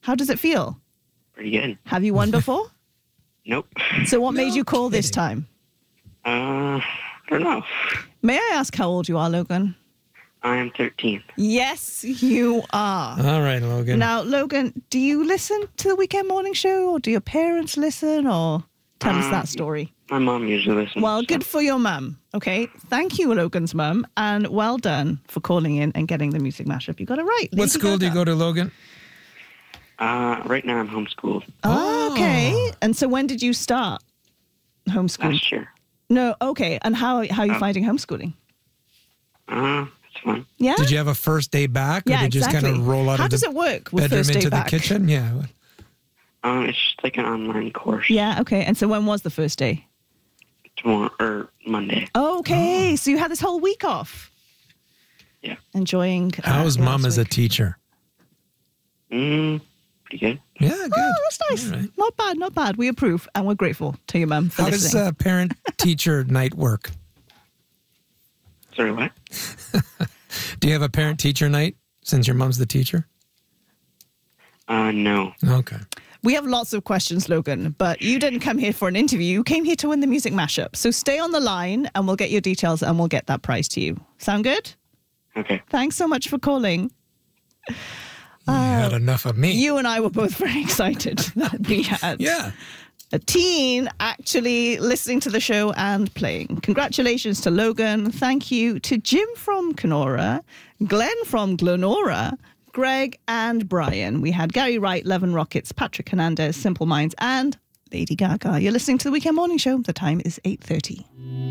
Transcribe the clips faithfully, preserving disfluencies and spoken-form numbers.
How does it feel? Pretty good. Have you won before? Nope. So what No made you call this kidding. time? Uh, I don't know. May I ask how old you are, Logan? I am thirteen. Yes, you are. All right, Logan. Now, Logan, do you listen to the Weekend Morning Show, or do your parents listen, or tell us Uh, that story? My mom usually listens. Well, so- good for your mum. Okay, thank you, Logan's mum, and well done for calling in and getting the music mashup. You got it right. What school do you go to, Logan? Uh, right now I'm homeschooled. Oh, okay. And so when did you start homeschooling? Last year. No, okay. And how how are you Oh. finding homeschooling? Uh, it's fun. Yeah. Did you have a first day back, or Yeah, did you exactly. just kind of roll out How of the does it work with bedroom first day into back? the kitchen? Yeah. Um, it's just like an online course. Yeah. Okay. And so when was the first day? Tomorrow or Monday. Okay. Oh. So you had this whole week off. Yeah. Enjoying. uh, How's the mom last as a week. teacher? Mm, pretty good. Yeah, good. Oh, that's nice. All right. Not bad. Not bad. We approve, and we're grateful to your mum for How does listening. uh, parent-teacher night work? Sorry, what? Do you have a parent-teacher night since your mom's the teacher? Uh, no. Okay. We have lots of questions, Logan, but you didn't come here for an interview. You came here to win the music mashup. So stay on the line, and we'll get your details, and we'll get that prize to you. Sound good? Okay. Thanks so much for calling. You had enough of me. You and I were both very excited that we had yeah. a teen actually listening to the show and playing. Congratulations to Logan. Thank you to Jim from Kenora, Glenn from Glenora, Greg and Brian. We had Gary Wright, Levin Rockets, Patrick Hernandez, Simple Minds, and Lady Gaga. You're listening to the Weekend Morning Show. The time is eight thirty.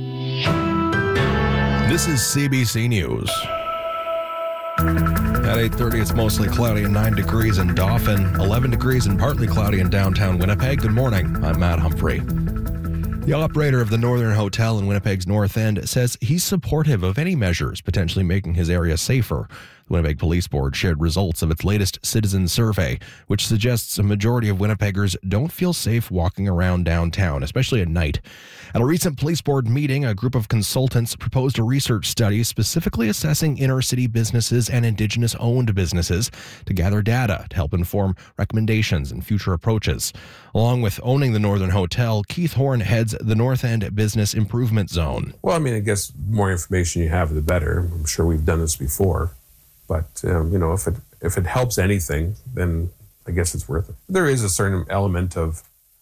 This is C B C News. At eight thirty, it's mostly cloudy and nine degrees in Dauphin, eleven degrees and partly cloudy in downtown Winnipeg. Good morning. I'm Matt Humphrey. The operator of the Northern Hotel in Winnipeg's North End says he's supportive of any measures potentially making his area safer. The Winnipeg Police Board shared results of its latest citizen survey, which suggests a majority of Winnipeggers don't feel safe walking around downtown, especially at night. At a recent police board meeting, a group of consultants proposed a research study specifically assessing inner-city businesses and Indigenous-owned businesses to gather data to help inform recommendations and future approaches. Along with owning the Northern Hotel, Keith Horn heads the North End Business Improvement Zone. Well, I mean, I guess the more information you have, the better. I'm sure we've done this before. But, um, you know, if it if it helps anything, then I guess it's worth it. There is a certain element of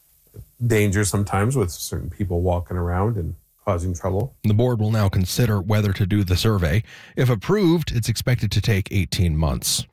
danger sometimes with certain people walking around and causing trouble. The board will now consider whether to do the survey. If approved, it's expected to take eighteen months.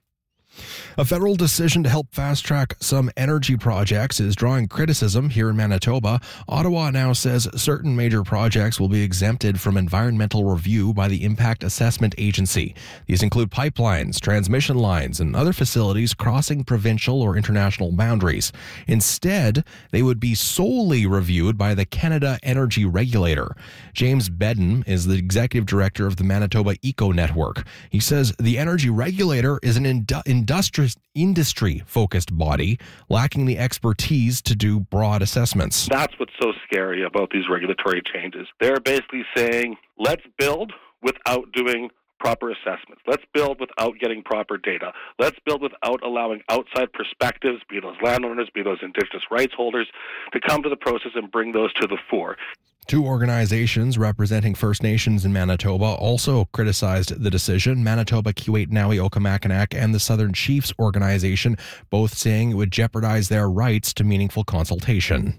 A federal decision to help fast-track some energy projects is drawing criticism here in Manitoba. Ottawa now says certain major projects will be exempted from environmental review by the Impact Assessment Agency. These include pipelines, transmission lines, and other facilities crossing provincial or international boundaries. Instead, they would be solely reviewed by the Canada Energy Regulator. James Bedden is the executive director of the Manitoba Eco Network. He says the Energy Regulator is an indu- industri- industry-focused body lacking the expertise to do broad assessments. That's what's so scary about these regulatory changes. They're basically saying, let's build without doing proper assessments. Let's build without getting proper data. Let's build without allowing outside perspectives, be those landowners, be those Indigenous rights holders, to come to the process and bring those to the fore. Two organizations representing First Nations in Manitoba also criticized the decision. Manitoba, Keewatin-Nawi, Okanagan, and the Southern Chiefs organization, both saying it would jeopardize their rights to meaningful consultation.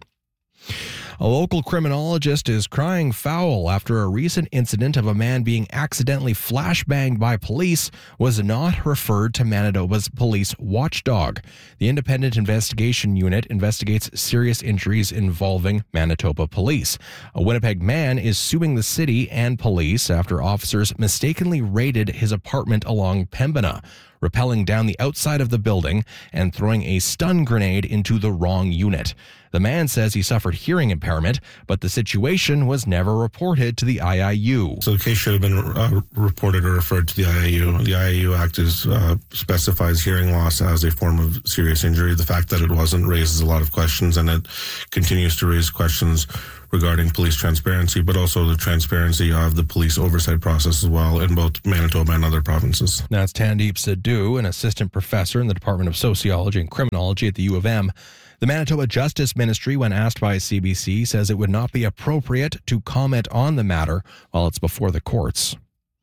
A local criminologist is crying foul after a recent incident of a man being accidentally flashbanged by police was not referred to Manitoba's police watchdog. The Independent Investigation Unit investigates serious injuries involving Manitoba police. A Winnipeg man is suing the city and police after officers mistakenly raided his apartment along Pembina, rappelling down the outside of the building and throwing a stun grenade into the wrong unit. The man says he suffered hearing impairment, but the situation was never reported to the I I U. So the case should have been uh, reported or referred to the I I U. The I I U Act is, uh, specifies hearing loss as a form of serious injury. The fact that it wasn't raises a lot of questions, and it continues to raise questions regarding police transparency, but also the transparency of the police oversight process as well in both Manitoba and other provinces. That's Tandeep Sidhu, an assistant professor in the Department of Sociology and Criminology at the U of M. The Manitoba Justice Ministry, when asked by C B C, says it would not be appropriate to comment on the matter while it's before the courts.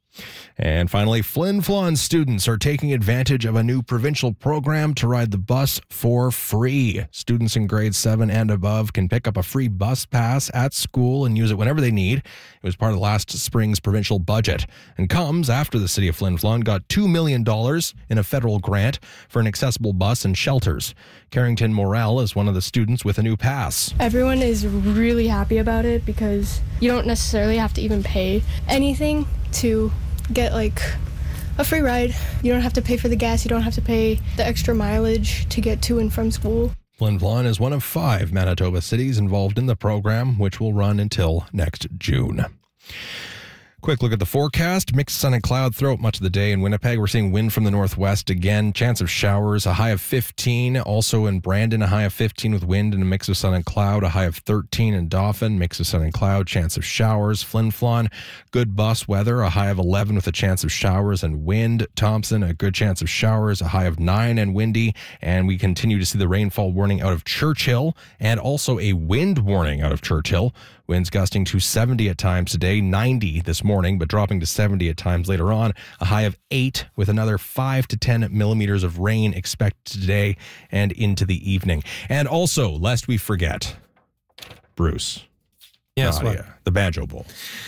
And finally, Flin Flon students are taking advantage of a new provincial program to ride the bus for free. Students in grades seven and above can pick up a free bus pass at school and use it whenever they need. It was part of last spring's provincial budget and comes after the city of Flin Flon got two million dollars in a federal grant for an accessible bus and shelters. Carrington Morel is one of the students with a new pass. Everyone is really happy about it because you don't necessarily have to even pay anything to get like a free ride. You don't have to pay for the gas. You don't have to pay the extra mileage to get to and from school. Flin Flon is one of five Manitoba cities involved in the program, which will run until next June. Quick look at the forecast. Mixed sun and cloud throughout much of the day. In Winnipeg, we're seeing wind from the northwest again. Chance of showers, a high of fifteen. Also in Brandon, a high of fifteen with wind and a mix of sun and cloud. A high of thirteen in Dauphin, mix of sun and cloud. Chance of showers. Flin Flon, good bus weather. A high of eleven with a chance of showers and wind. Thompson, a good chance of showers. A high of nine and windy. And we continue to see the rainfall warning out of Churchill and also a wind warning out of Churchill. Winds gusting to seventy at times today, ninety this morning, but dropping to seventy at times later on. A high of eight with another five to ten millimeters of rain expected today and into the evening. And also, lest we forget, Bruce. Yes, Nadia, what? the Banjo Bowl.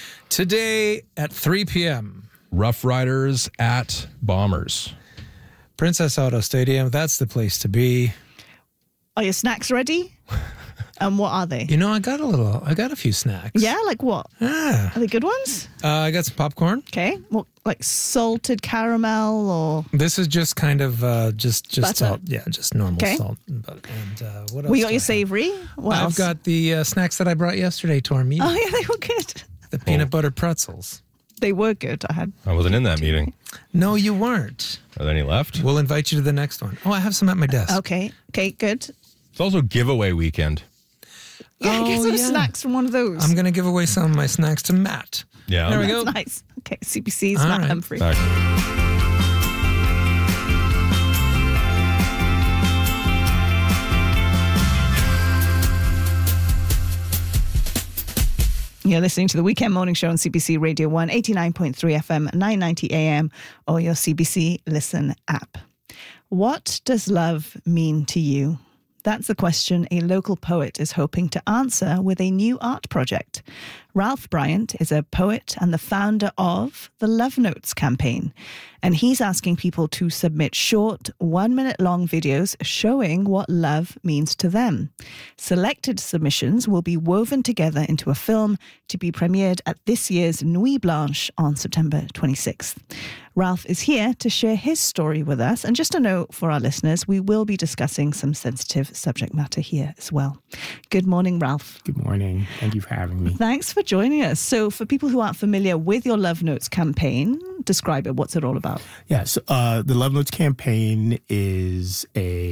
Today at three p.m. Rough Riders at Bombers. Princess Auto Stadium. That's the place to be. Are your snacks ready? And what are they? You know, I got a little, I got a few snacks. Yeah, like what? Ah. Are they good ones? Uh, I got some popcorn. Okay. What, like salted caramel or? This is just kind of uh, just just Butter. salt. Yeah, just normal Okay. salt. But, and uh, what else? We got do your I savory. What have? I've else? got the uh, snacks that I brought yesterday to our meeting. Oh yeah, they were good. The peanut butter pretzels. They were good. I had. I wasn't in that meeting. No, you weren't. Are there any left? We'll invite you to the next one. Oh, I have some at my desk. Okay. Okay. Good. It's also giveaway weekend. Yeah, Oh, get some yeah. snacks from one of those. I'm going to give away some of my snacks to Matt. Yeah. There we That's go. nice. Okay. C B C's All Matt right. Humphrey. Back. You're listening to the Weekend Morning Show on C B C Radio one, eighty-nine point three F M, nine ninety A M, or your C B C Listen app. What does love mean to you? That's the question a local poet is hoping to answer with a new art project. Ralph Bryant is a poet and the founder of the Love Notes campaign, and he's asking people to submit short, one-minute-long videos showing what love means to them. Selected submissions will be woven together into a film to be premiered at this year's Nuit Blanche on September twenty-sixth. Ralph is here to share his story with us. And just a note for our listeners, we will be discussing some sensitive subject matter here as well. Good morning, Ralph. Good morning. Thank you for having me. Thanks for joining us. So for people who aren't familiar with your Love Notes campaign, describe it. What's it all about? Yeah, so uh, the Love Notes campaign is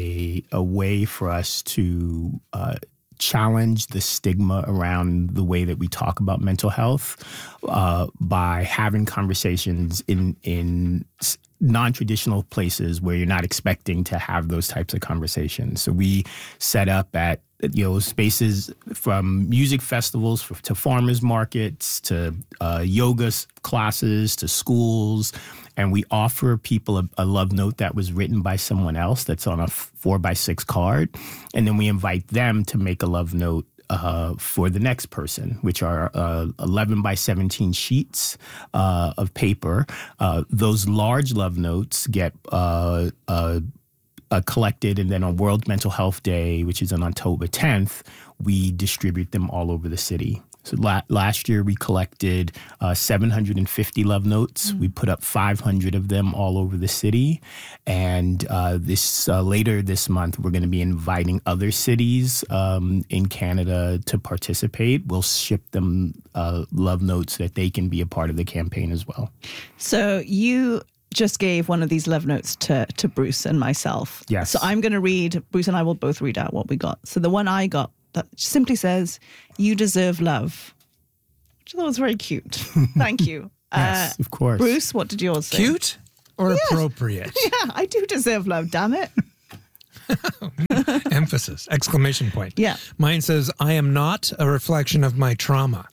a a way for us to uh, challenge the stigma around the way that we talk about mental health uh, by having conversations in in non-traditional places where you're not expecting to have those types of conversations. So we set up at you know spaces from music festivals to farmers markets to uh, yoga classes to schools, and we offer people a, a love note that was written by someone else that's on a four by six card, and then we invite them to make a love note Uh, for the next person, which are uh, eleven by seventeen sheets uh, of paper. Uh, those large love notes get uh, uh, uh, collected, and then on World Mental Health Day, which is on October tenth, we distribute them all over the city. So la- last year we collected uh, seven hundred fifty love notes. Mm. We put up five hundred of them all over the city. And uh, this uh, later this month, we're going to be inviting other cities um, in Canada to participate. We'll ship them uh, love notes so that they can be a part of the campaign as well. So you just gave one of these love notes to, to Bruce and myself. Yes. So I'm going to read, Bruce and I will both read out what we got. So the one I got, that simply says, "You deserve love," which I thought was very cute. Thank you. Yes, uh, of course. Bruce, what did yours say? Cute or Yes. appropriate? Yeah, I do deserve love, damn it. Emphasis, exclamation point. Yeah. Mine says, I am not a reflection of my trauma.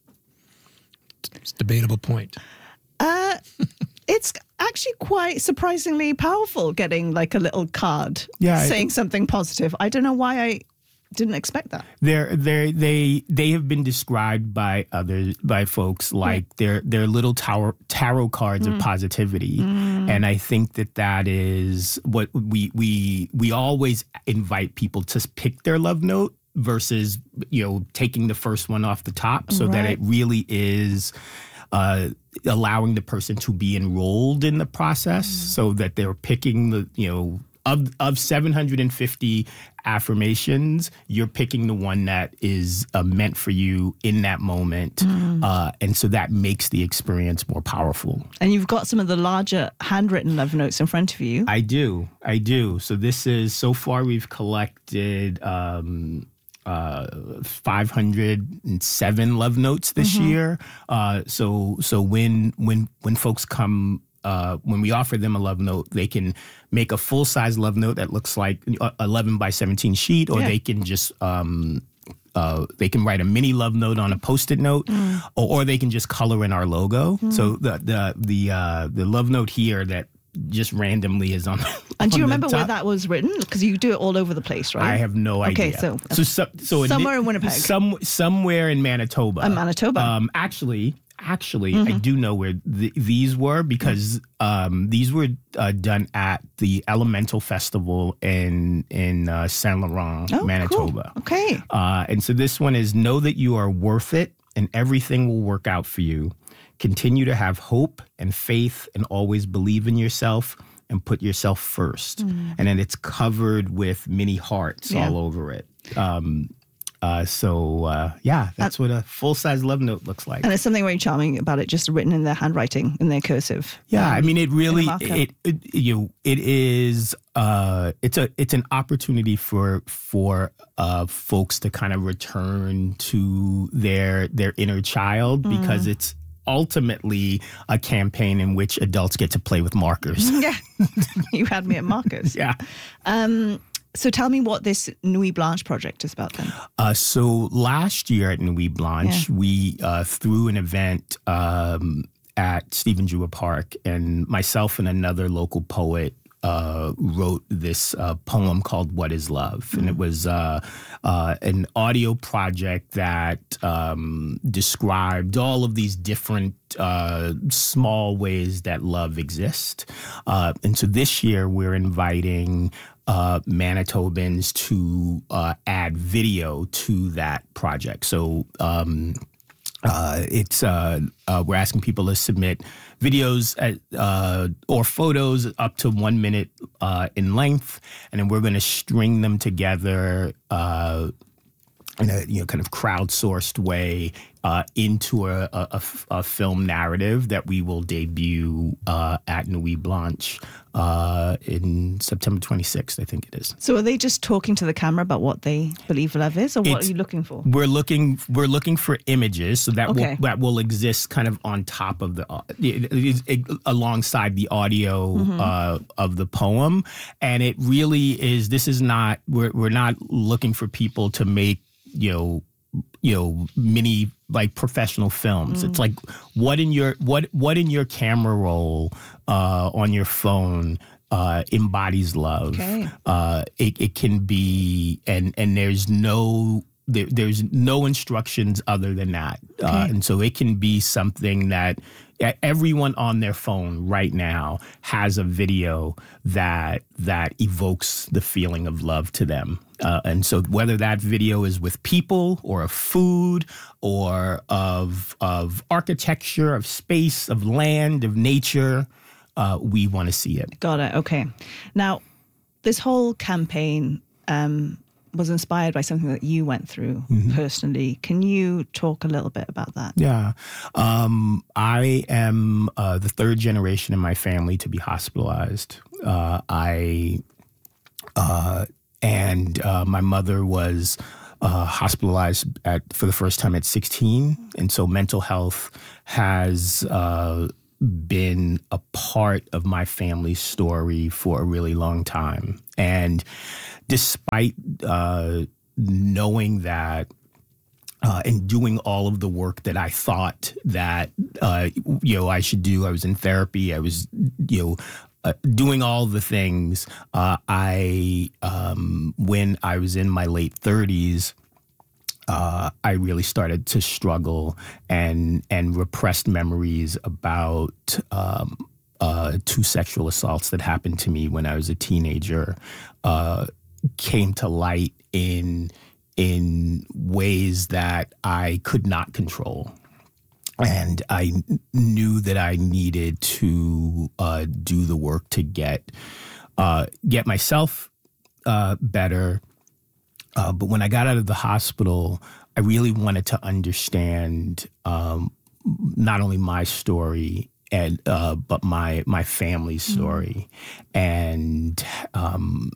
It's a debatable point. Uh, it's actually quite surprisingly powerful getting like a little card Yeah, I- saying something positive. I don't know why I didn't expect that. They're they they they have been described by others by folks like they're they're little tarot tarot cards of positivity, and I think that that is what we we we always invite people to pick their love note versus you know taking the first one off the top, so that Right. it really is. Uh, allowing the person to be enrolled in the process, so that they're picking the you know. Of of seven hundred fifty affirmations, you're picking the one that is uh, meant for you in that moment. Uh, and so that makes the experience more powerful. And you've got some of the larger handwritten love notes in front of you. I do. I do. So this is, so far we've collected um, uh, five hundred seven love notes this year. Uh, so so when when when folks come Uh, when we offer them a love note, they can make a full-size love note that looks like a eleven by seventeen sheet, or Yeah. they can just um, uh, they can write a mini love note on a Post-it note, or, or they can just color in our logo. So the the the uh, the love note here that just randomly is on. And do you on the remember where top. that was written? Because you do it all over the place, right? I have no idea. Okay, so, so, so, so somewhere in Winnipeg. some somewhere in Manitoba. In Manitoba. Um, actually, actually, Mm-hmm. I do know where th- these were because um, these were uh, done at the Elemental Festival in in uh, Saint Laurent, Oh, Manitoba. cool. Okay. Uh, and so this one is know that you are worth it and everything will work out for you. Continue to have hope and faith and always believe in yourself and put yourself first. And then it's covered with mini hearts Yeah. all over it. Um, uh, so, uh, yeah, that's what a full-size love note looks like. And there's something very charming about it, just written in their handwriting, in their cursive. Yeah, Um, I mean, it really, in a marker. it, it you know, it is, uh, it's a, it's an opportunity for for uh, folks to kind of return to their their inner child because it's ultimately a campaign in which adults get to play with markers. Yeah. You had me at markers. Yeah. Um, so tell me what this Nuit Blanche project is about then. Uh, so last year at Nuit Blanche, Yeah. we uh, threw an event um, at Stephen Drewer Park, and myself and another local poet uh, wrote this uh, poem called What is Love? And it was uh, uh, an audio project that um, described all of these different uh, small ways that love exists. Uh, and so this year we're inviting uh, Manitobans to uh, add video to that project. So um, uh, it's uh, uh, we're asking people to submit videos at, uh, or photos up to one minute uh, in length, and then we're going to string them together uh, in a you know kind of crowdsourced way uh, into a, a, a, a film narrative that we will debut uh, at Nuit Blanche uh, in September twenty-sixth, I think it is. So are they just talking to the camera about what they believe love is, or what It's- are you looking for? We're looking we're looking for images, so that Okay. will that will exist kind of on top of the uh, it- it- it- alongside the audio Mm-hmm. uh, of the poem, and it really is. This is not we're we're not looking for people to make you know you know mini like professional films. It's like what in your what what in your camera roll uh, on your phone uh, embodies love. Okay. Uh, it, it can be, and and there's no there, there's no instructions other than that, uh, and so it can be something that e- everyone on their phone right now has a video that that evokes the feeling of love to them. Uh, and so whether that video is with people or of food or of of architecture, of space, of land, of nature, uh, we want to see it. Got it. Okay. Now, this whole campaign um, was inspired by something that you went through personally. Can you talk a little bit about that? Yeah. Um, I am uh, the third generation in my family to be hospitalized. Uh, I uh, and uh, my mother was uh, hospitalized at for the first time at sixteen, and so mental health has uh, been a part of my family's story for a really long time. And despite uh, knowing that uh, and doing all of the work that I thought that uh, you know I should do, I was in therapy, I was you know. Uh, doing all the things, uh, I um, when I was in my late thirties, uh, I really started to struggle, and and repressed memories about um, uh, two sexual assaults that happened to me when I was a teenager uh, came to light in in ways that I could not control. And I knew that I needed to uh, do the work to get uh, get myself uh, better. Uh, but when I got out of the hospital, I really wanted to understand um, not only my story and uh, but my my family's story. Mm-hmm. And um,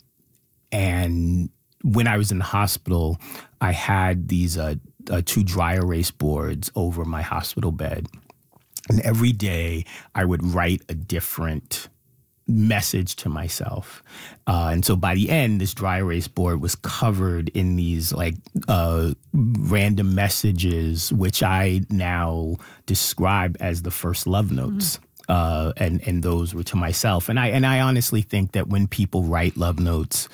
and when I was in the hospital, I had these. Uh, Uh, two dry erase boards over my hospital bed. And every day I would write a different message to myself. Uh, and so by the end, this dry erase board was covered in these like uh, random messages, which I now describe as the first love notes. Mm-hmm. Uh, and, and those were to myself. And I, and I honestly think that when people write love notes,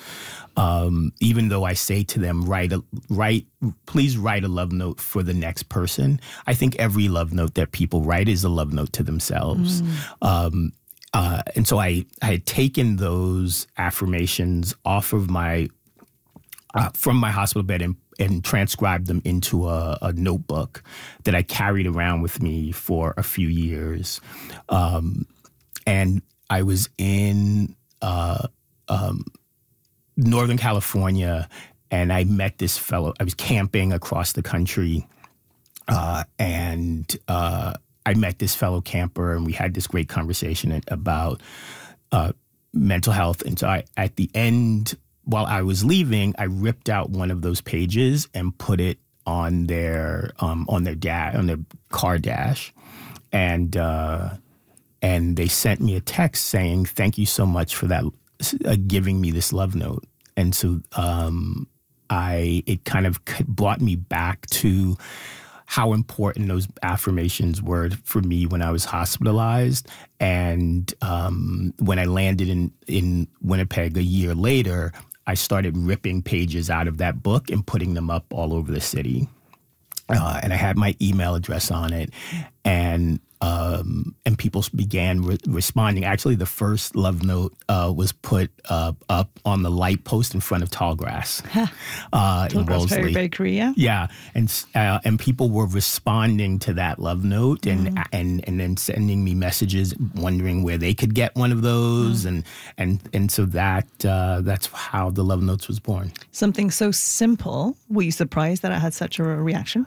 Um, even though I say to them, write, a, write, please write a love note for the next person, I think every love note that people write is a love note to themselves. Mm. Um, uh, and so I, I had taken those affirmations off of my, uh, from my hospital bed and, and transcribed them into a, a notebook that I carried around with me for a few years. Um, and I was in, uh, um, Northern California, and I met this fellow. I was camping across the country, uh, and uh, I met this fellow camper, and we had this great conversation about uh, mental health. And so I, at the end, while I was leaving, I ripped out one of those pages and put it on their um, on their da- on their car dash, and uh, and they sent me a text saying, "Thank you so much for that." Uh, giving me this love note. And so um, I it kind of brought me back to how important those affirmations were for me when I was hospitalized. And um, when I landed in, in Winnipeg a year later, I started ripping pages out of that book and putting them up all over the city. Uh, and I had my email address on it. And Um, and people began re- responding. Actually, the first love note uh, was put uh, up on the light post in front of Tallgrass uh, in Wellesley. Bakery, yeah. Yeah, and uh, and people were responding to that love note and mm. and and then sending me messages, wondering where they could get one of those, mm. and and and so that uh, that's how the love notes was born. Something so simple. Were you surprised that it had such a reaction?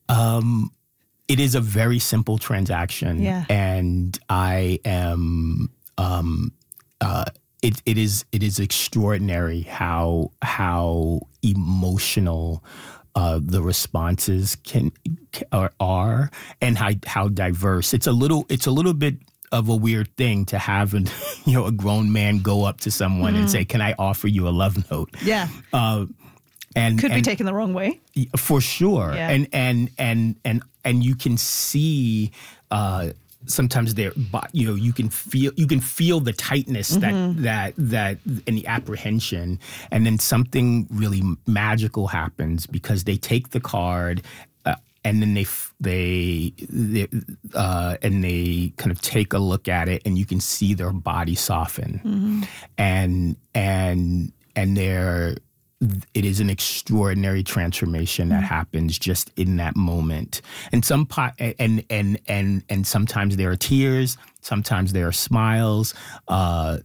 Um. It is a very simple transaction, yeah. and I am. Um, uh, it it is it is extraordinary how how emotional uh, the responses can are, are and how how diverse. It's a little it's a little bit of a weird thing to have an you know a grown man go up to someone mm. and say, "Can I offer you a love note?" Yeah. Uh, And, could and, be taken the wrong way, for sure. Yeah. And and and and and you can see uh, sometimes there, you know, you can feel you can feel the tightness mm-hmm. that that that and the apprehension, and then something really magical happens because they take the card. Uh, and then they they, they uh, and they kind of take a look at it, and you can see their body soften, mm-hmm. and and and they're. It is an extraordinary transformation that mm-hmm. happens just in that moment. And some and and and and sometimes there are tears, sometimes there are smiles, uh,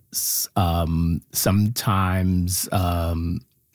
um, sometimes um,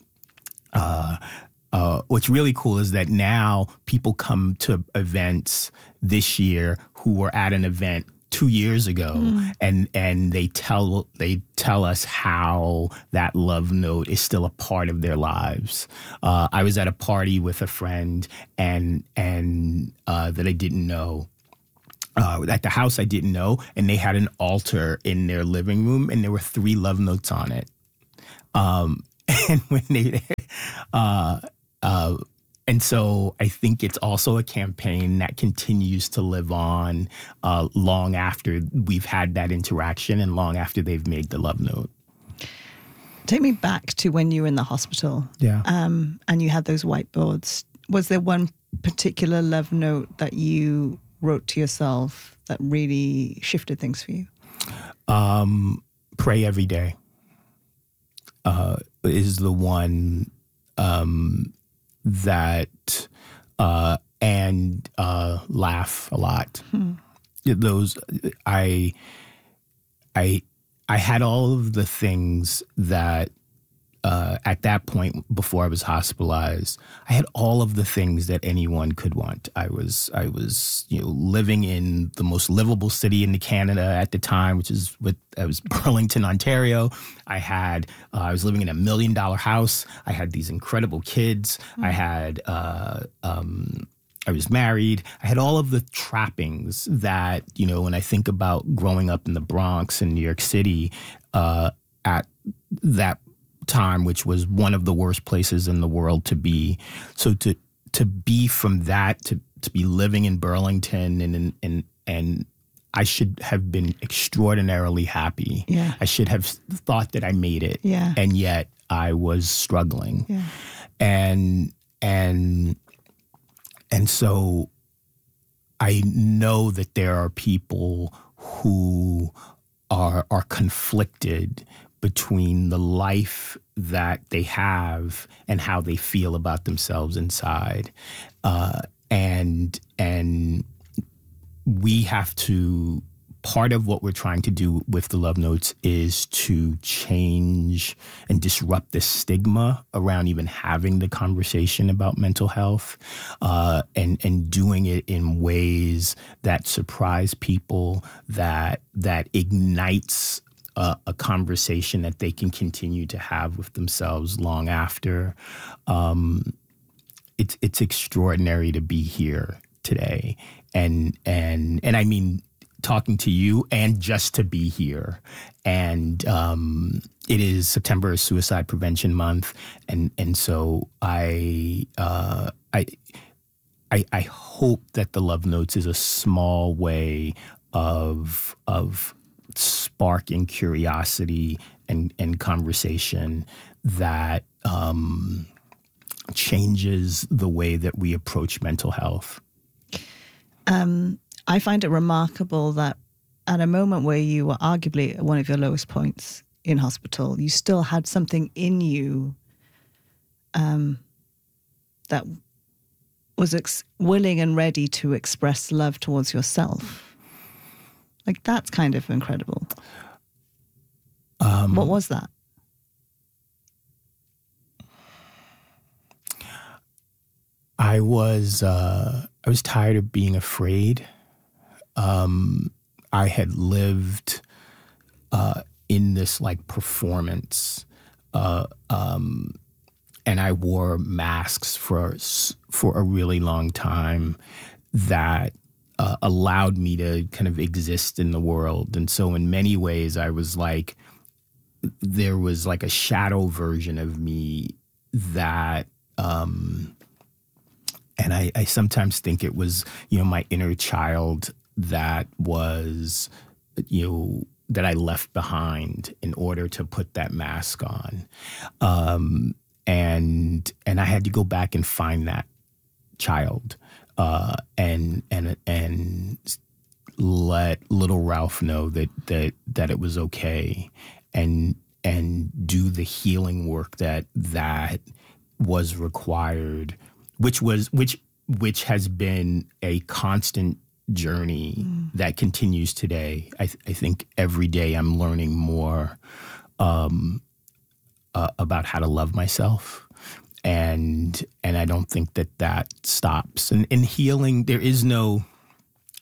uh, uh, what's really cool is that now people come to events this year who were at an event two years ago, Mm. and and they tell they tell us how that love note is still a part of their lives. Uh, I was at a party with a friend, and and uh, that I didn't know. Uh, at the house I didn't know, and they had an altar in their living room, and there were three love notes on it. Um, and when they, uh, uh, and so I think it's also a campaign that continues to live on uh, long after we've had that interaction and long after they've made the love note. Take me back to when you were in the hospital. Yeah. Um, and you had those whiteboards. Was there one particular love note that you wrote to yourself that really shifted things for you? Um, pray every day uh, is the one um, that, uh, and uh, laugh a lot. Hmm. Those, I, I, I had all of the things that uh, at that point before I was hospitalized, I had all of the things that anyone could want. I was, I was, you know, living in the most livable city in Canada at the time, which is what I was Burlington, Ontario. I had, uh, I was living in a million dollar house. I had these incredible kids. Mm. I had, uh, um, I was married. I had all of the trappings that, you know, when I think about growing up in the Bronx in New York City, uh, at that time, which was one of the worst places in the world to be. So to to be from that to to be living in Burlington and and and I should have been extraordinarily happy. Yeah. I should have thought that I made it. Yeah. And yet I was struggling. Yeah. And and and so I know that there are people who are are conflicted between the life that they have and how they feel about themselves inside. Uh, and and we have to, part of what we're trying to do with the Love Notes is to change and disrupt the stigma around even having the conversation about mental health, uh, and, and doing it in ways that surprise people, that that ignites Uh, a conversation that they can continue to have with themselves long after. Um, it's it's extraordinary to be here today, and and and I mean talking to you, and just to be here. And um, it is September is Suicide Prevention Month, and and so I uh, I I I hope that the Love Notes is a small way of of sparking curiosity and, and conversation that um, changes the way that we approach mental health. Um, I find it remarkable that at a moment where you were arguably at one of your lowest points in hospital, you still had something in you um, that was ex- willing and ready to express love towards yourself. Like, that's kind of incredible. Um, what was that? I was uh, I was tired of being afraid. Um, I had lived uh, in this like performance, uh, um, and I wore masks for for a really long time. That Uh, allowed me to kind of exist in the world. And so in many ways, I was like, there was like a shadow version of me that, um, and I, I sometimes think it was, you know, my inner child that was, you know, that I left behind in order to put that mask on. Um, and, and I had to go back and find that child. Uh, and and and let little Ralph know that that that it was okay, and and do the healing work that that was required, which was which which has been a constant journey mm. that continues today. I, th- I think every day I'm learning more um, uh, about how to love myself. And and I don't think that that stops. And in healing, there is no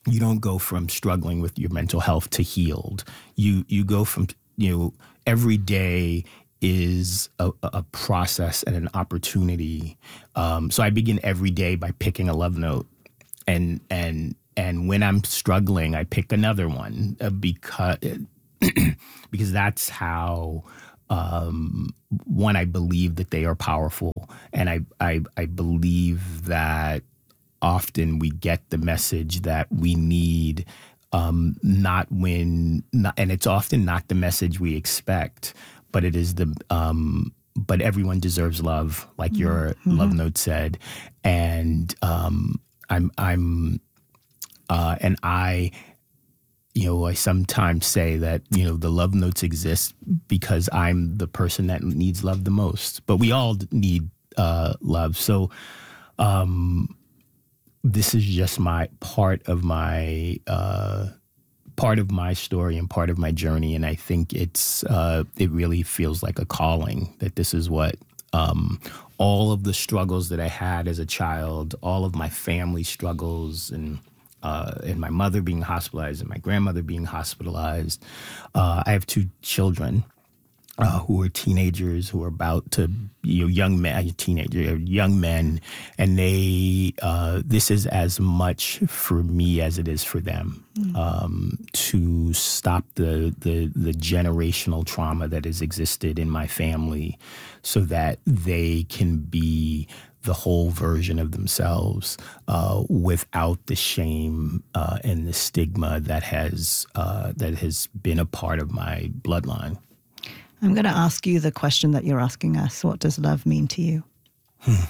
you don't go from struggling with your mental health to healed. You you go from, you know, every day is a, a process and an opportunity. Um, so I begin every day by picking a love note, and and and when I'm struggling, I pick another one uh, because because that's how. Um, one, I believe that they are powerful, and I, I I believe that often we get the message that we need, um, not when, not, and it's often not the message we expect, but it is the, um, but everyone deserves love, like your mm-hmm. love note said, and um, I'm I'm, uh, and I. You know, I sometimes say that, you know, the love notes exist because I'm the person that needs love the most. But we all need uh, love. So um, this is just my part of my uh, part of my story and part of my journey. And I think it's uh, it really feels like a calling, that this is what um, all of the struggles that I had as a child, all of my family struggles, and Uh, and my mother being hospitalized and my grandmother being hospitalized. Uh, I have two children uh, who are teenagers, who are about to, you know, young men, teenager, young men, and they. Uh, this is as much for me as it is for them. Mm. Um, to stop the, the the generational trauma that has existed in my family, so that they can be the whole version of themselves uh, without the shame uh, and the stigma that has uh, that has been a part of my bloodline. I'm going to ask you the question that you're asking us. What does love mean to you? Hmm.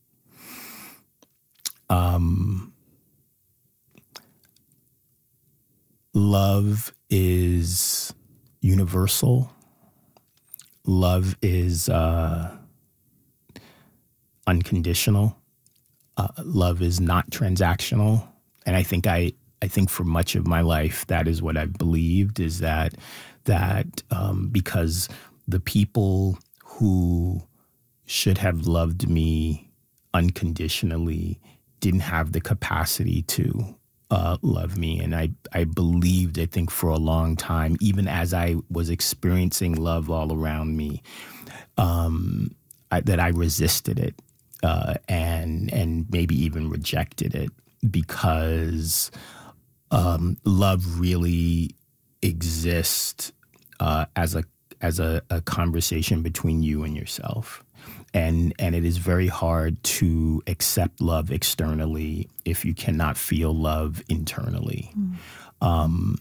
Um, love is universal. Love is Uh, unconditional. Uh, love is not transactional. And I think I, I think for much of my life, that is what I've believed, is that, that um, because the people who should have loved me unconditionally didn't have the capacity to uh, love me. And I, I believed, I think for a long time, even as I was experiencing love all around me, um, I, that I resisted it. Uh, and and maybe even rejected it, because um, love really exists uh, as a as a, a conversation between you and yourself, and and it is very hard to accept love externally if you cannot feel love internally. Mm. Um,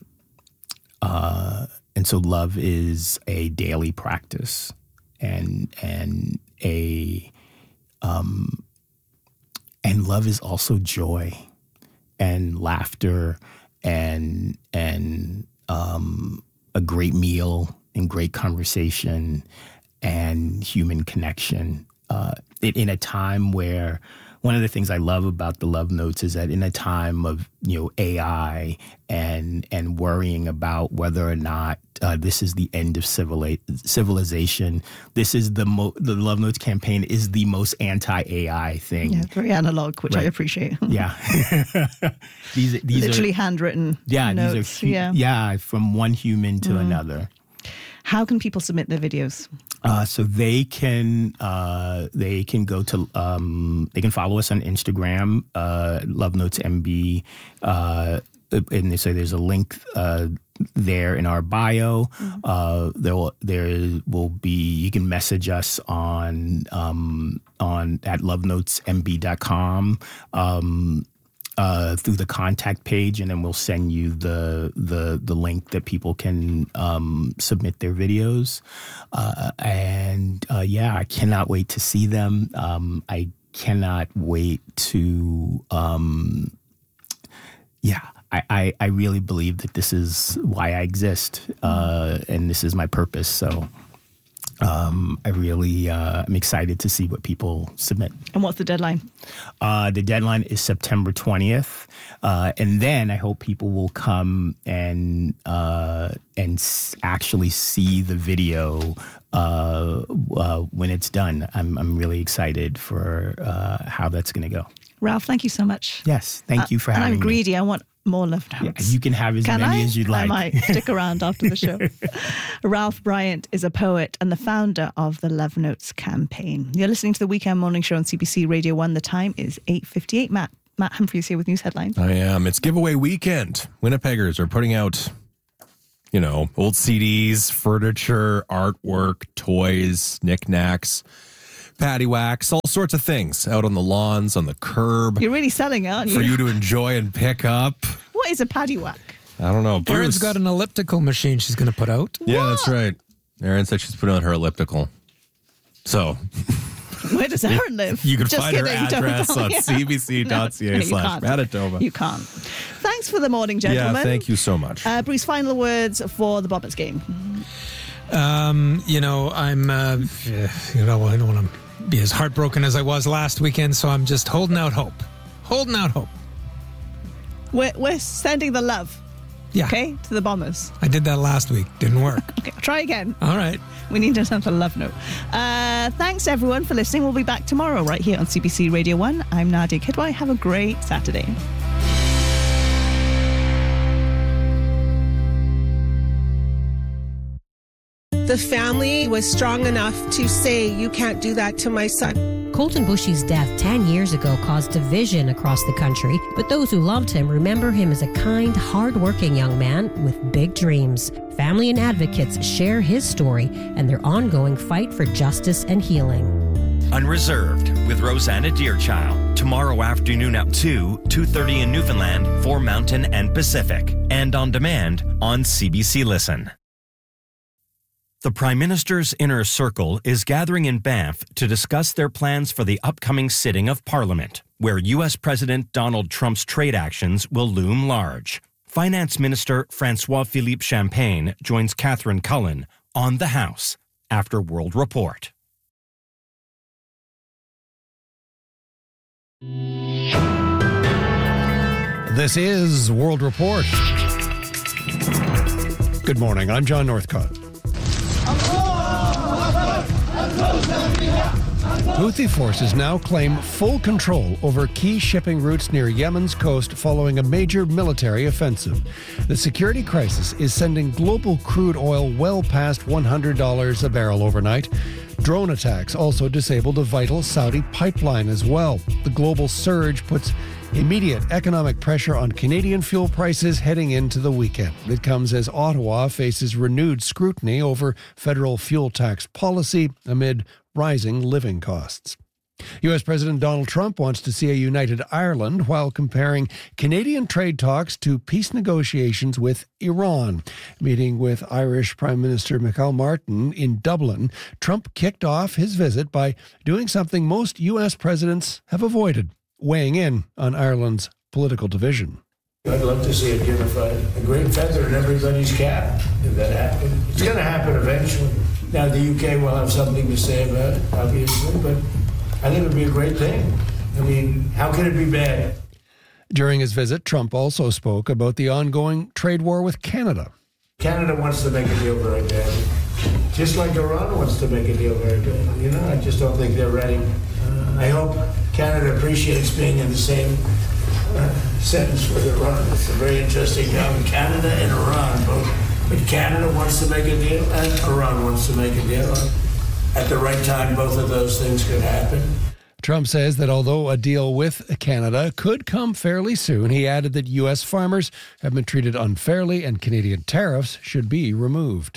uh, and so love is a daily practice, and and a Um, and love is also joy and laughter and and um, a great meal and great conversation and human connection. Uh, in, in a time where one of the things I love about the love notes is that in a time of, you know, A I and and worrying about whether or not uh, this is the end of civili- civilization, this is the mo- the Love Notes campaign is the most anti-A I thing. Yeah, very analog, which Right. I appreciate. Yeah, these these literally are handwritten. yeah notes. these are hu- yeah. yeah from one human to Mm. another. How can people submit their videos? Uh, so they can uh, they can go to um, they can follow us on Instagram, uh, Love Notes M B, uh, and they say there's a link uh, there in our bio. Mm-hmm. Uh, there will there will be you can message us on um, on at love notes m b dot com. Um, Uh, through the contact page, and then we'll send you the the the link that people can um, submit their videos. Uh, and uh, yeah, I cannot wait to see them. Um, I cannot wait to. Um, yeah, I, I I really believe that this is why I exist, uh, and this is my purpose. So. Um, I really, uh, I'm excited to see what people submit. And what's the deadline? Uh, the deadline is September twentieth. Uh, and then I hope people will come and, uh, and s- actually see the video, uh, uh, when it's done. I'm, I'm really excited for, uh, how that's going to go. Ralph, thank you so much. Yes. Thank uh, you for and having me. I'm greedy. I want more love Yeah, notes. you can have as Can many I? as you'd like. I might stick around after the show. Ralph Bryant is a poet and the founder of the Love Notes campaign. You're listening to the Weekend Morning Show on C B C Radio one. The time is eight fifty-eight. Matt, Matt Humphreys here with news headlines. I am. It's giveaway weekend. Winnipeggers are putting out, you know, old C Ds, furniture, artwork, toys, knickknacks, patty wax, all sorts of things out on the lawns, on the curb. You're really selling it, aren't you? For you to enjoy and pick up. What is a paddy whack? I don't know. Erin's Bruce. got an elliptical machine she's going to put out. Yeah, that's right. Erin said she's putting on her elliptical. So Where does Erin live? you can Just find her kidding, don't- address don't- on yeah. c b c dot c a No, you slash can't. Manitoba. You can't. Thanks for the morning, gentlemen. Yeah, thank you so much. Uh, Bruce, final words for the Bombers game. Um, you know, I'm, uh, you know, I don't want to be as heartbroken as I was last weekend, so I'm just holding out hope. Holding out hope. We're, we're sending the love, Yeah. okay, to the Bombers. I did that last week. Didn't work. Okay, try again. All right. We need to send a love note. Uh, thanks, everyone, for listening. We'll be back tomorrow right here on C B C Radio one. I'm Nadia Kidwai. Have a great Saturday. The family was strong enough to say, you can't do that to my son. Colton Bushy's death ten years ago caused division across the country, but those who loved him remember him as a kind, hard-working young man with big dreams. Family and advocates share his story and their ongoing fight for justice and healing. Unreserved with Rosanna Deerchild. Tomorrow afternoon at two, two thirty in Newfoundland for Mountain and Pacific. And on demand on C B C Listen. The Prime Minister's Inner Circle is gathering in Banff to discuss their plans for the upcoming sitting of Parliament, where U S President Donald Trump's trade actions will loom large. Finance Minister Francois-Philippe Champagne joins Catherine Cullen on the House after World Report. This is World Report. Good morning. I'm John Northcott. Houthi forces now claim full control over key shipping routes near Yemen's coast following a major military offensive. The security crisis is sending global crude oil well past one hundred dollars a barrel overnight. Drone attacks also disabled a vital Saudi pipeline as well. The global surge puts immediate economic pressure on Canadian fuel prices heading into the weekend. It comes as Ottawa faces renewed scrutiny over federal fuel tax policy amid rising living costs. U S President Donald Trump wants to see a united Ireland while comparing Canadian trade talks to peace negotiations with Iran. Meeting with Irish Prime Minister Michael Martin in Dublin, Trump kicked off his visit by doing something most U S presidents have avoided, weighing in on Ireland's political division. I'd love to see it unified. A great feather in everybody's cap if that happened. It's going to happen eventually. Now, the U K will have something to say about it, obviously, but I think it would be a great thing. I mean, how can it be bad? During his visit, Trump also spoke about the ongoing trade war with Canada. Canada wants to make a deal very badly, just like Iran wants to make a deal very badly. You know, I just don't think they're ready. Uh, I hope Canada appreciates being in the same uh, sentence with Iran. It's a very interesting town. Canada and Iran both. But Canada wants to make a deal, and Iran wants to make a deal. At the right time, both of those things could happen. Trump says that although a deal with Canada could come fairly soon, he added that U S farmers have been treated unfairly and Canadian tariffs should be removed.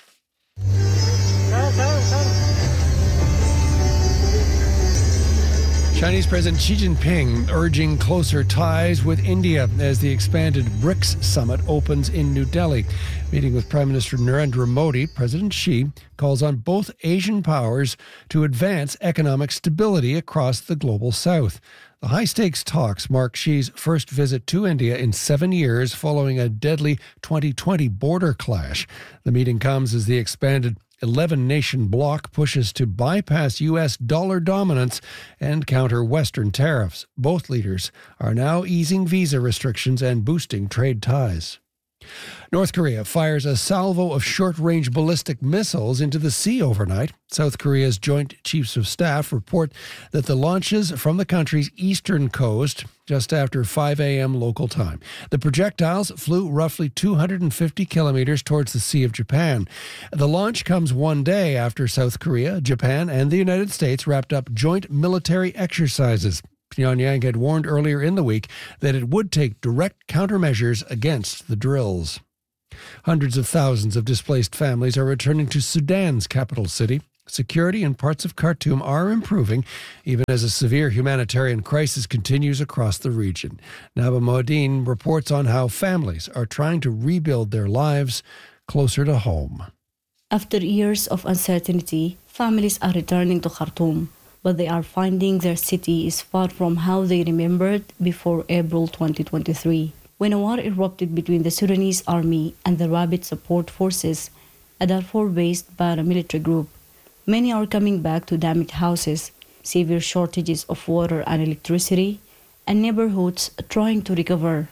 Chinese President Xi Jinping urging closer ties with India as the expanded BRICS summit opens in New Delhi. Meeting with Prime Minister Narendra Modi, President Xi calls on both Asian powers to advance economic stability across the global south. The high-stakes talks mark Xi's first visit to India in seven years following a deadly twenty twenty border clash. The meeting comes as the expanded eleven-nation bloc pushes to bypass U S dollar dominance and counter Western tariffs. Both leaders are now easing visa restrictions and boosting trade ties. North Korea fires a salvo of short-range ballistic missiles into the sea overnight. South Korea's Joint Chiefs of Staff report that the launches from the country's eastern coast just after five a.m. local time. The projectiles flew roughly two hundred fifty kilometers towards the Sea of Japan. The launch comes one day after South Korea, Japan, and the United States wrapped up joint military exercises. Pyongyang had warned earlier in the week that it would take direct countermeasures against the drills. Hundreds of thousands of displaced families are returning to Sudan's capital city. Security in parts of Khartoum are improving, even as a severe humanitarian crisis continues across the region. Naba Modine reports on how families are trying to rebuild their lives closer to home. After years of uncertainty, families are returning to Khartoum, but they are finding their city is far from how they remembered before April twenty twenty-three. When a war erupted between the Sudanese army and the Rapid Support Forces, a Darfur-based paramilitary group, many are coming back to damaged houses, severe shortages of water and electricity, and neighborhoods trying to recover.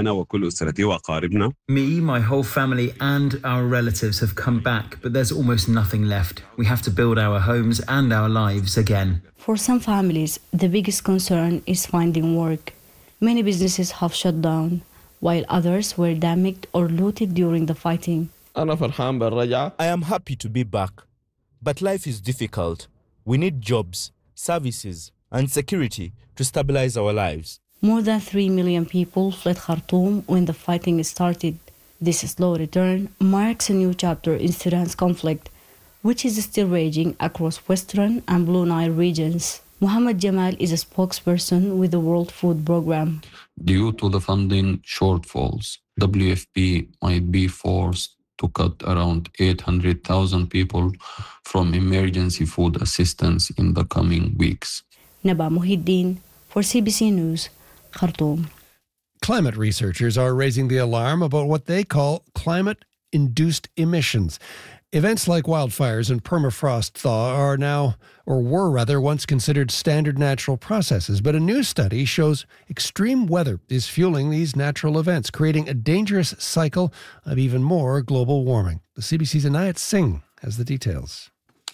Me, my whole family, and our relatives have come back, but there's almost nothing left. We have to build our homes and our lives again. For some families, the biggest concern is finding work. Many businesses have shut down, while others were damaged or looted during the fighting. I am happy to be back, but life is difficult. We need jobs, services, and security to stabilize our lives. More than three million people fled Khartoum when the fighting started. This slow return marks a new chapter in Sudan's conflict, which is still raging across Western and Blue Nile regions. Muhammad Jamal is a spokesperson with the World Food Programme. Due to the funding shortfalls, W F P might be forced to cut around eight hundred thousand people from emergency food assistance in the coming weeks. Naba Muhiddin for C B C News, Khartoum. Climate researchers are raising the alarm about what they call climate-induced emissions. Events like wildfires and permafrost thaw are now, or were rather, once considered standard natural processes. But a new study shows extreme weather is fueling these natural events, creating a dangerous cycle of even more global warming. The C B C's Anayat Singh has the details.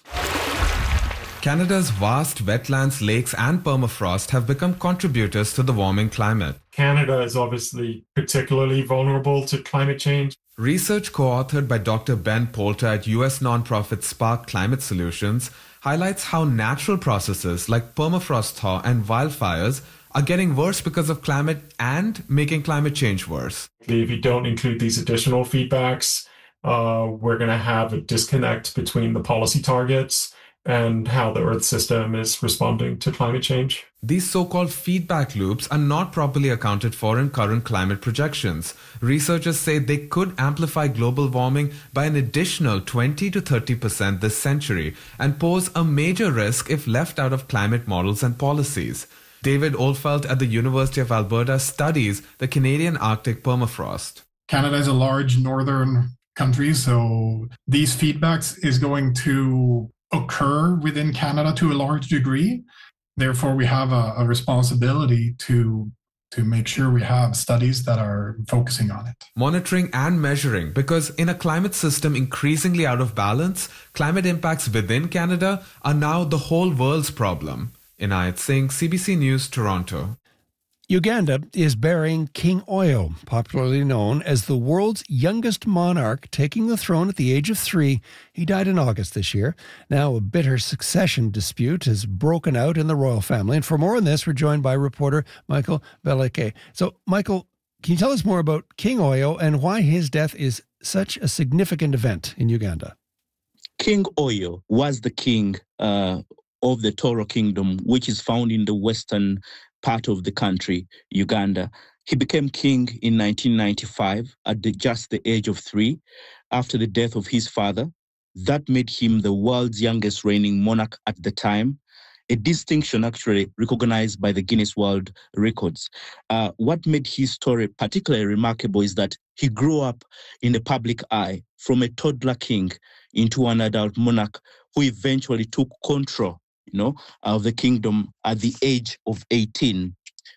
Canada's vast wetlands, lakes, and permafrost have become contributors to the warming climate. Canada is obviously particularly vulnerable to climate change. Research co-authored by Doctor Ben Poulter at U S nonprofit Spark Climate Solutions highlights how natural processes like permafrost thaw and wildfires are getting worse because of climate and making climate change worse. If you don't include these additional feedbacks, uh, we're going to have a disconnect between the policy targets and how the Earth system is responding to climate change. These so-called feedback loops are not properly accounted for in current climate projections. Researchers say they could amplify global warming by an additional twenty to thirty percent this century and pose a major risk if left out of climate models and policies. David Oldfelt at the University of Alberta studies the Canadian Arctic permafrost. Canada is a large northern country, so these feedbacks is going to occur within Canada to a large degree. Therefore, we have a, a responsibility to, to make sure we have studies that are focusing on it. Monitoring and measuring, because in a climate system increasingly out of balance, climate impacts within Canada are now the whole world's problem. Inayat Singh, C B C News, Toronto. Uganda is burying King Oyo, popularly known as the world's youngest monarch, taking the throne at the age of three. He died in August this year. Now a bitter succession dispute has broken out in the royal family. And for more on this, we're joined by reporter Michael Beleke. So, Michael, can you tell us more about King Oyo and why his death is such a significant event in Uganda? King Oyo was the king uh, of the Toro Kingdom, which is found in the western part of the country, Uganda. He became king in nineteen ninety-five at the, just the age of three after the death of his father. That made him the world's youngest reigning monarch at the time, a distinction actually recognized by the Guinness World Records. Uh, what made his story particularly remarkable is that he grew up in the public eye from a toddler king into an adult monarch who eventually took control you know, of the kingdom at the age of eighteen,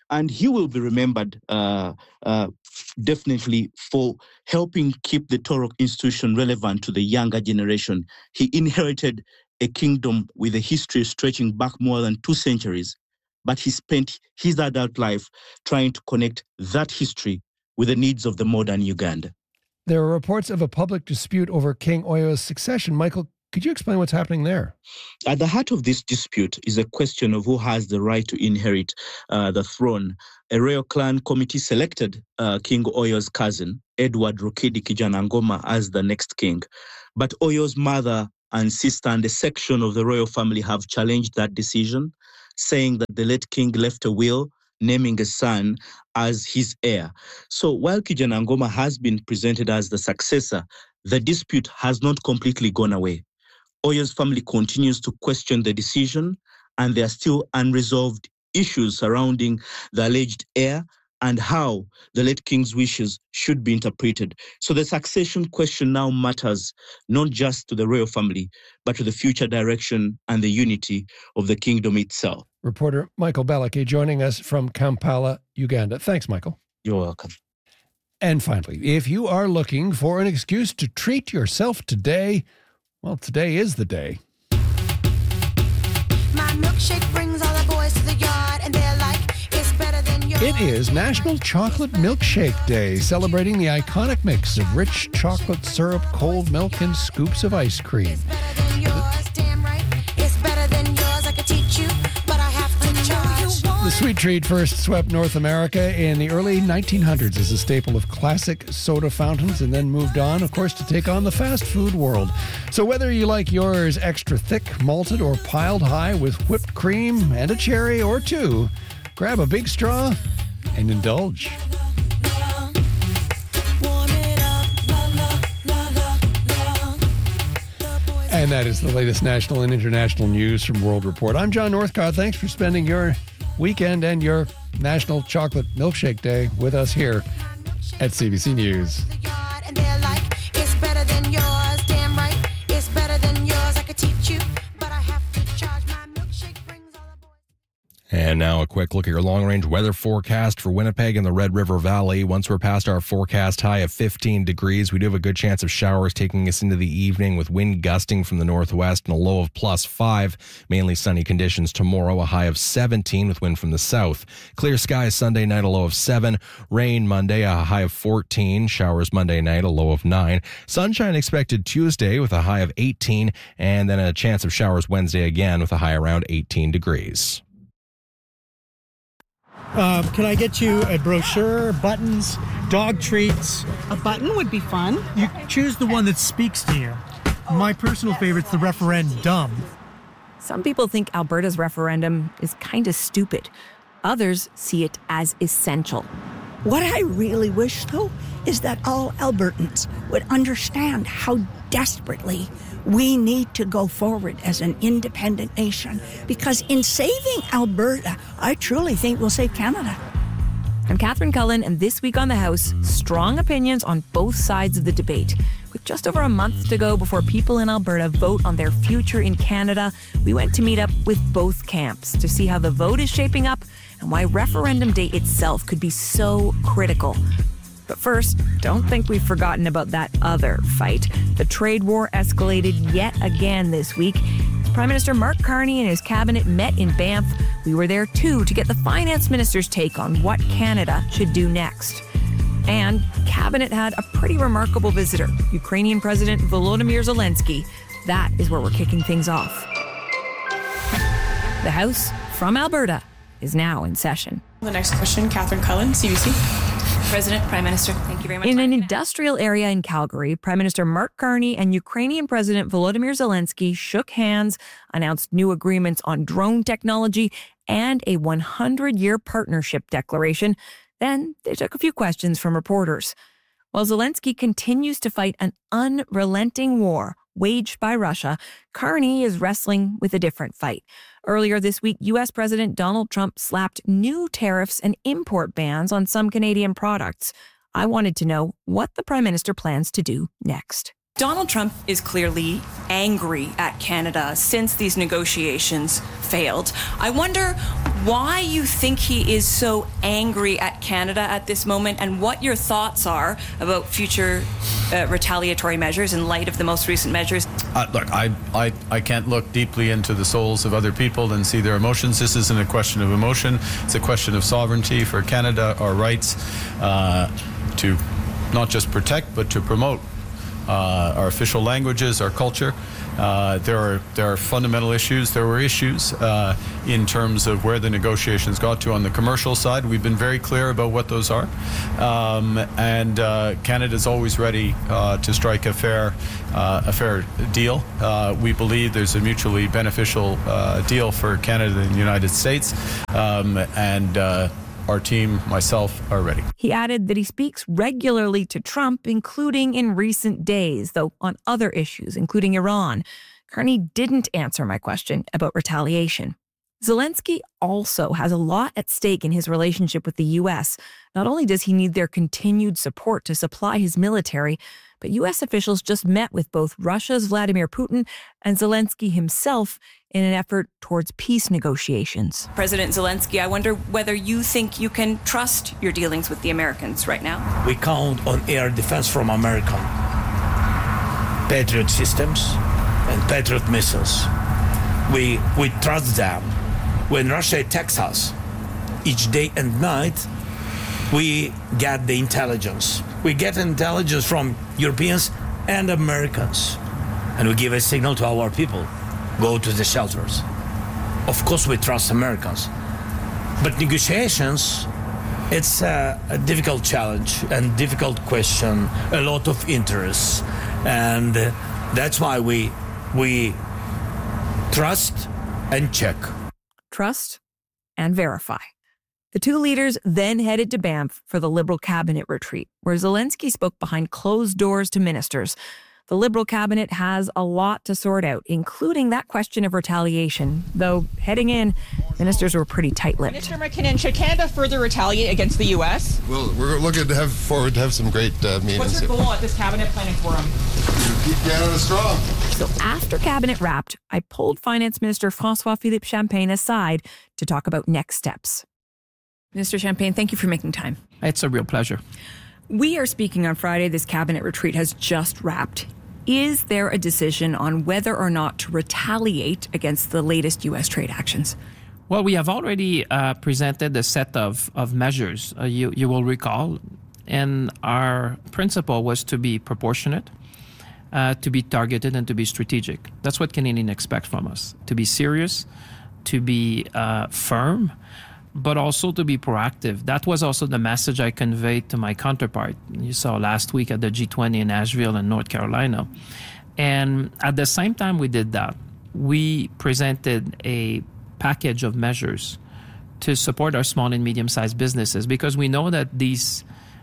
And he will be remembered uh, uh, definitely for helping keep the Torok institution relevant to the younger generation. He inherited a kingdom with a history stretching back more than two centuries, but he spent his adult life trying to connect that history with the needs of the modern Uganda. There are reports of a public dispute over King Oyo's succession. Michael, could you explain what's happening there? At the heart of this dispute is a question of who has the right to inherit uh, the throne. A royal clan committee selected uh, King Oyo's cousin, Edward Rukidi Kijanangoma, as the next king. But Oyo's mother and sister and a section of the royal family have challenged that decision, saying that the late king left a will naming a son as his heir. So while Kijanangoma has been presented as the successor, the dispute has not completely gone away. Oyo's family continues to question the decision, and there are still unresolved issues surrounding the alleged heir and how the late king's wishes should be interpreted. So the succession question now matters not just to the royal family, but to the future direction and the unity of the kingdom itself. Reporter Michael Balake joining us from Kampala, Uganda. Thanks, Michael. You're welcome. And finally, if you are looking for an excuse to treat yourself today, well, today is the day. My milkshake brings all the boys to the yard, and they're like, it's better than yours. It is National Chocolate Milkshake Day, celebrating the iconic mix of rich chocolate syrup, cold milk, and scoops of ice cream. The sweet treat first swept North America in the early nineteen hundreds as a staple of classic soda fountains and then moved on, of course, to take on the fast food world. So whether you like yours extra thick, malted, or piled high with whipped cream and a cherry or two, grab a big straw and indulge. And that is the latest national and international news from World Report. I'm John Northcott. Thanks for spending your weekend and your National Chocolate Milkshake Day with us here at C B C News. And now a quick look at your long-range weather forecast for Winnipeg and the Red River Valley. Once we're past our forecast high of fifteen degrees, we do have a good chance of showers taking us into the evening with wind gusting from the northwest and a low of plus five. Mainly sunny conditions tomorrow, a high of seventeen with wind from the south. Clear skies Sunday night, a low of seven. Rain Monday, a high of fourteen. Showers Monday night, a low of nine. Sunshine expected Tuesday with a high of eighteen. And then a chance of showers Wednesday again with a high around eighteen degrees. Uh, can I get you a brochure, buttons, dog treats? A button would be fun. You choose the one that speaks to you. My personal favorite's the referendum. Some people think Alberta's referendum is kind of stupid. Others see it as essential. What I really wish, though, is that all Albertans would understand how desperately we need to go forward as an independent nation, because in saving Alberta, I truly think we'll save Canada. I'm Catherine Cullen, and this week on The House, strong opinions on both sides of the debate. With just over a month to go before people in Alberta vote on their future in Canada, we went to meet up with both camps to see how the vote is shaping up and why referendum day itself could be so critical. But first, don't think we've forgotten about that other fight. The trade war escalated yet again this week. Prime Minister Mark Carney and his cabinet met in Banff. We were there too to get the finance minister's take on what Canada should do next. And cabinet had a pretty remarkable visitor, Ukrainian President Volodymyr Zelensky. That is where we're kicking things off. The House from Alberta is now in session. The next question, Catherine Cullen, C B C. President, Prime Minister, thank you very much. In an industrial area in Calgary, Prime Minister Mark Carney and Ukrainian President Volodymyr Zelensky shook hands, announced new agreements on drone technology, and a one hundred year partnership declaration. Then they took a few questions from reporters. While Zelensky continues to fight an unrelenting war waged by Russia, Carney is wrestling with a different fight. Earlier this week, U S President Donald Trump slapped new tariffs and import bans on some Canadian products. I wanted to know what the Prime Minister plans to do next. Donald Trump is clearly angry at Canada since these negotiations failed. I wonder why you think he is so angry at Canada at this moment and what your thoughts are about future uh, retaliatory measures in light of the most recent measures. Uh, look, I, I, I can't look deeply into the souls of other people and see their emotions. This isn't a question of emotion. It's a question of sovereignty for Canada, our rights uh, to not just protect, but to promote Uh, our official languages, our culture. Uh, there are there are fundamental issues. There were issues uh, in terms of where the negotiations got to on the commercial side. We've been very clear about what those are, um, and uh, Canada's always ready uh, to strike a fair uh, a fair deal. Uh, we believe there's a mutually beneficial uh, deal for Canada and the United States, um, and. Uh, Our team, myself, are ready. He added that he speaks regularly to Trump, including in recent days, though on other issues, including Iran. Carney didn't answer my question about retaliation. Zelensky also has a lot at stake in his relationship with the U S. Not only does he need their continued support to supply his military, but U S officials just met with both Russia's Vladimir Putin and Zelensky himself in an effort towards peace negotiations. President Zelensky, I wonder whether you think you can trust your dealings with the Americans right now. We count on air defense from American Patriot systems and Patriot missiles. We, we trust them. When Russia attacks us each day and night, we get the intelligence. We get intelligence from Europeans and Americans. And we give a signal to our people. Go to the shelters. Of course, we trust Americans. But negotiations, it's a, a difficult challenge and difficult question, a lot of interests. And uh, that's why we, we trust and check. Trust and verify. The two leaders then headed to Banff for the Liberal cabinet retreat, where Zelensky spoke behind closed doors to ministers. The Liberal cabinet has a lot to sort out, including that question of retaliation, though heading in, ministers were pretty tight-lipped. Minister McKinnon, should Canada further retaliate against the U S? Well, we're looking to have forward to have some great uh, meetings. What's your goal at this cabinet planning forum? Keep Canada strong. So after cabinet wrapped, I pulled Finance Minister François-Philippe Champagne aside to talk about next steps. Minister Champagne, thank you for making time. It's a real pleasure. We are speaking on Friday. This cabinet retreat has just wrapped. Is there a decision on whether or not to retaliate against the latest U S trade actions? Well, we have already uh, presented a set of, of measures, uh, you, you will recall, and our principle was to be proportionate, uh, to be targeted, and to be strategic. That's what Canadians expect from us, to be serious, to be uh, firm, but also to be proactive. That was also the message I conveyed to my counterpart. You saw last week at the G twenty in Nashville in North Carolina. And at the same time we did that, we presented a package of measures to support our small and medium-sized businesses, because we know that these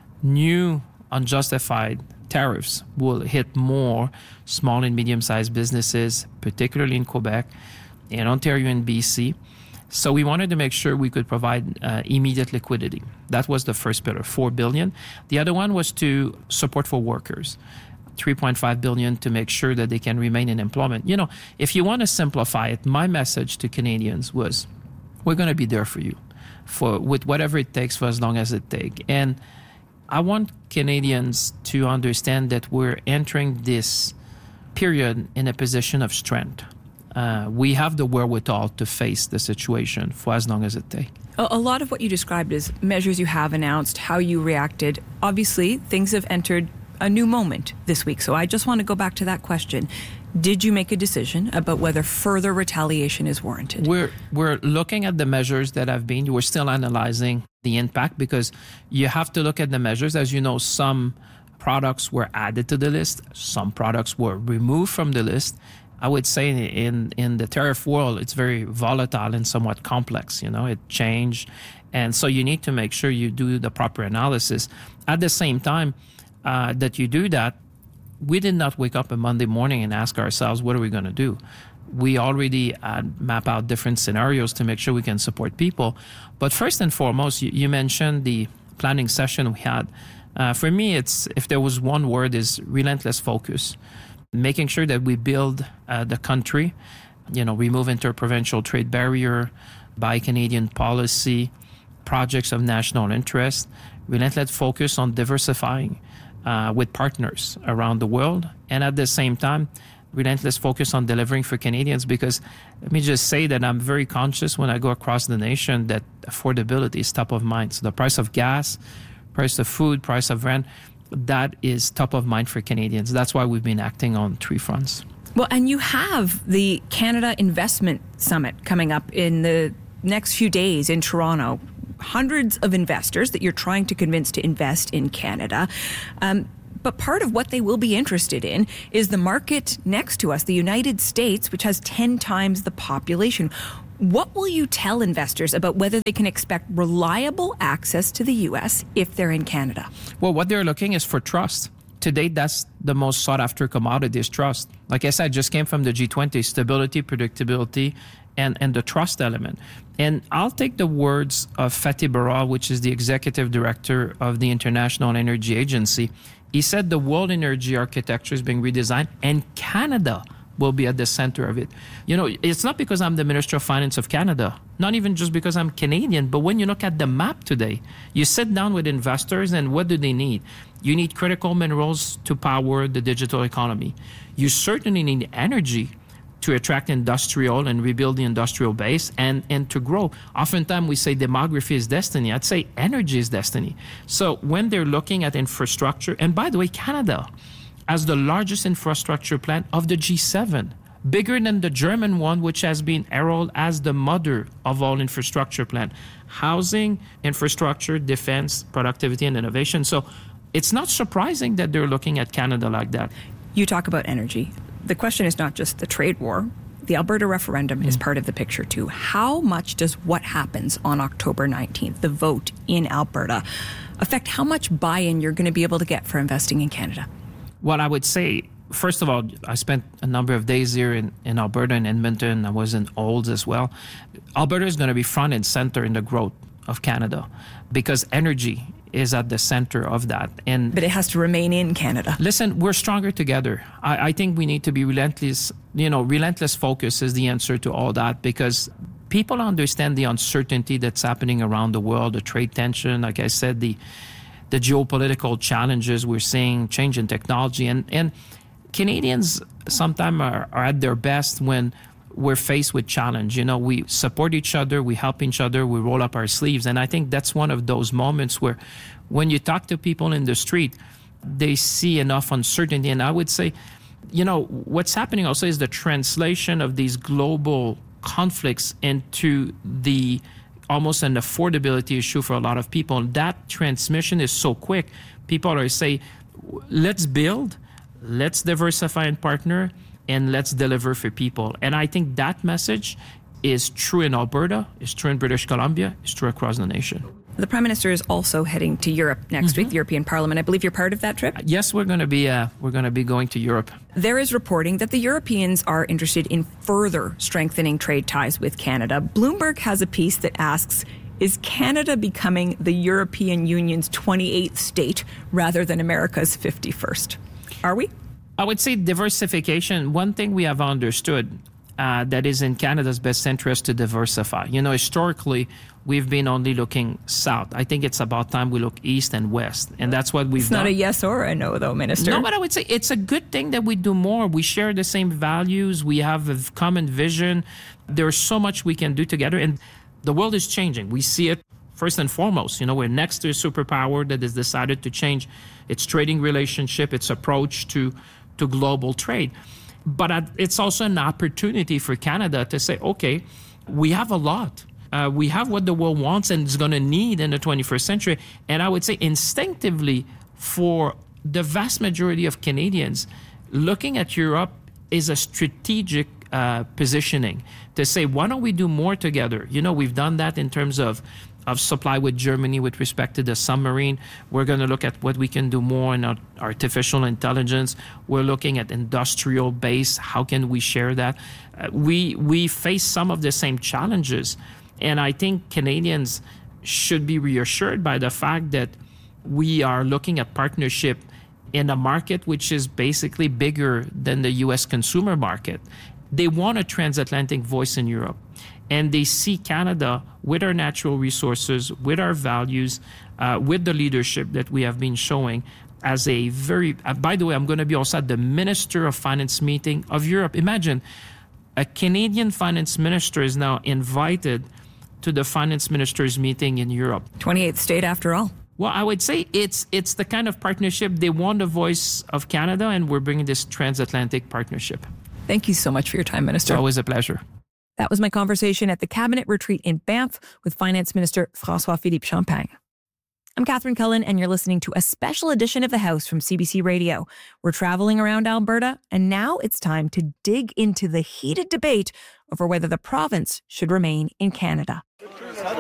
new unjustified tariffs will hit more small and medium-sized businesses, particularly in Quebec, in Ontario and B C. So we wanted to make sure we could provide uh, immediate liquidity. That was the first pillar, four billion dollars. The other one was to support for workers, three point five billion dollars to make sure that they can remain in employment. You know, if you want to simplify it, my message to Canadians was, we're going to be there for you, for with whatever it takes for as long as it takes. And I want Canadians to understand that we're entering this period in a position of strength. Uh, we have the wherewithal to face the situation for as long as it takes. A, a lot of what you described is measures you have announced, how you reacted. Obviously, things have entered a new moment this week. So I just want to go back to that question. Did you make a decision about whether further retaliation is warranted? We're we're looking at the measures that have been. We're still analyzing the impact, because you have to look at the measures. As you know, some products were added to the list. Some products were removed from the list. I would say in, in the tariff world, it's very volatile and somewhat complex. You know, it changed. And so you need to make sure you do the proper analysis. At the same time uh, that you do that, we did not wake up a Monday morning and ask ourselves, what are we going to do? We already uh, map out different scenarios to make sure we can support people. But first and foremost, you, you mentioned the planning session we had Uh, for me, it's if there was one word, is relentless focus, making sure that we build uh, the country, you know, remove interprovincial trade barrier, buy Canadian policy, projects of national interest, relentless focus on diversifying uh, with partners around the world, and at the same time, relentless focus on delivering for Canadians, because let me just say that I'm very conscious when I go across the nation that affordability is top of mind. So the price of gas, price of food, price of rent, that is top of mind for Canadians. That's why we've been acting on three fronts. Well, and you have the Canada Investment Summit coming up in the next few days in Toronto. Hundreds of investors that you're trying to convince to invest in Canada. Um, But part of what they will be interested in is the market next to us, the United States, which has ten times the population. What will you tell investors about whether they can expect reliable access to the U S if they're in Canada? Well, what they're looking is for trust. To date, that's the most sought after commodity is trust. Like I said, I just came from the G twenty, stability, predictability, and, and the trust element. And I'll take the words of Fatih Birol, which is the executive director of the International Energy Agency. He said the world energy architecture is being redesigned and Canada will be at the center of it. You know, it's not because I'm the Minister of Finance of Canada, not even just because I'm Canadian, but when you look at the map today, you sit down with investors and what do they need? You need critical minerals to power the digital economy. You certainly need energy to attract industrial and rebuild the industrial base and, and to grow. Oftentimes we say demography is destiny. I'd say energy is destiny. So when they're looking at infrastructure, and by the way, Canada has the largest infrastructure plan of the G seven, bigger than the German one, which has been heralded as the mother of all infrastructure plan. Housing, infrastructure, defense, productivity, and innovation. So it's not surprising that they're looking at Canada like that. You talk about energy. The question is not just the trade war. The Alberta referendum mm. is part of the picture too. How much does what happens on October nineteenth, the vote in Alberta, affect how much buy-in you're going to be able to get for investing in Canada? Well, I would say, first of all, I spent a number of days here in, in Alberta and Edmonton. I was in Olds as well. Alberta is going to be front and center in the growth of Canada because energy is at the center of that. And but it has to remain in Canada. Listen, we're stronger together. I, I think we need to be relentless. You know, relentless focus is the answer to all that because people understand the uncertainty that's happening around the world, the trade tension, like I said, the the geopolitical challenges we're seeing, change in technology. And, and Canadians sometimes are, are at their best when we're faced with challenge. You know, we support each other, we help each other, we roll up our sleeves. And I think that's one of those moments where when you talk to people in the street, they see enough uncertainty. And I would say, you know, what's happening also is the translation of these global conflicts into the almost an affordability issue for a lot of people. And that transmission is so quick. People are saying, let's build, let's diversify and partner, and let's deliver for people. And I think that message is true in Alberta, is true in British Columbia, is true across the nation. The Prime Minister is also heading to Europe next mm-hmm. week, the European Parliament. I believe you're part of that trip? Yes, we're going to be uh, we're going to be going to Europe. There is reporting that the Europeans are interested in further strengthening trade ties with Canada. Bloomberg has a piece that asks, is Canada becoming the European Union's twenty-eighth state rather than America's fifty-first? Are we? I would say diversification. One thing we have understood uh, that is in Canada's best interest to diversify. You know, historically, we've been only looking south. I think it's about time we look east and west. And that's what we've it's done. It's not a yes or a no, though, Minister. No, but I would say it's a good thing that we do more. We share the same values. We have a common vision. There's so much we can do together. And the world is changing. We see it first and foremost. You know, we're next to a superpower that has decided to change its trading relationship, its approach to to global trade. But it's also an opportunity for Canada to say, okay, we have a lot. Uh, we have what the world wants and is going to need in the twenty-first century. And I would say instinctively for the vast majority of Canadians, looking at Europe is a strategic uh, positioning to say, why don't we do more together? You know, we've done that in terms of of supply with Germany with respect to the submarine. We're going to look at what we can do more in artificial intelligence. We're looking at industrial base. How can we share that? Uh, we we face some of the same challenges. And I think Canadians should be reassured by the fact that We are looking at partnership in a market which is basically bigger than the U S consumer market. They want a transatlantic voice in Europe. And they see Canada with our natural resources, with our values, uh, with the leadership that we have been showing as a very, uh, by the way, I'm going to be also at the Minister of Finance meeting of Europe. Imagine a Canadian finance minister is now invited to the finance ministers meeting in Europe. twenty-eighth state after all. Well, I would say it's it's the kind of partnership they want the voice of Canada, and we're bringing this transatlantic partnership. Thank you so much for your time, Minister. It's always a pleasure. That was my conversation at the Cabinet Retreat in Banff with Finance Minister François-Philippe Champagne. I'm Catherine Cullen, and you're listening to a special edition of The House from C B C Radio. We're traveling around Alberta, and now it's time to dig into the heated debate over whether the province should remain in Canada.